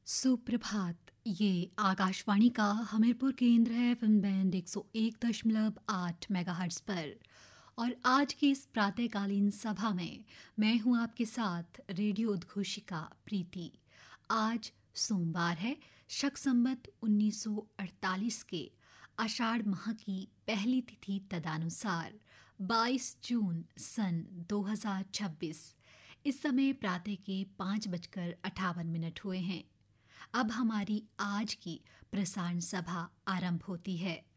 सुप्रभात। ये आकाशवाणी का हमीरपुर केंद्र है एफएम बैंड 101.8 मेगाहर्ट्ज पर। और आज की इस प्रातःकालीन सभा में मैं हूं आपके साथ रेडियो उद्घोषिका प्रीति। आज सोमवार है, शक संवत 1948 के आषाढ़ माह की पहली तिथि तदनुसार 22 जून सन 2026। इस समय प्रातः के 5:58 हुए हैं। अब हमारी आज की प्रसारण सभा आरंभ होती है।